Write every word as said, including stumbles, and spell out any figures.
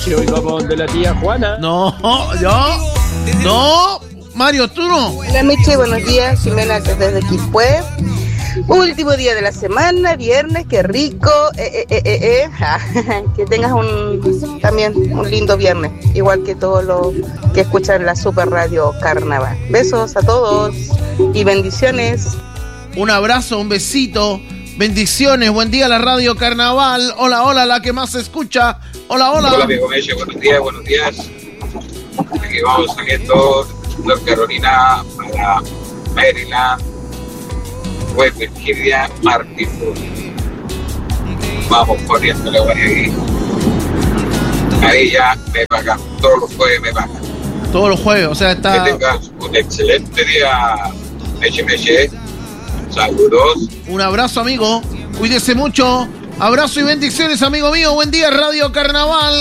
Si hoy vamos donde la tía Juana. No, yo. No, Mario, tú no. Hola Miche, buenos días. Jimena desde Quilpué. Último día de la semana, viernes, qué rico. Eh, eh, eh, eh, eh. Que tengas un también un lindo viernes, igual que todos los que escuchan la Super Radio Carnaval. Besos a todos y bendiciones. Un abrazo, un besito. Bendiciones, buen día la Radio Carnaval. Hola, hola, la que más se escucha. Hola, hola. Hola, amigo Meche, buenos días, buenos días. Aquí vamos saliendo North Carolina para Maryland, West Virginia, Martinsburg. Vamos corriendo ahí. Ahí ya me pagan, todos los jueves me pagan. Todos los jueves, o sea, está... Que tengas un excelente día, Meche Meche. Saludos. Un abrazo, amigo. Cuídese mucho. Abrazo y bendiciones, amigo mío. Buen día, Radio Carnaval.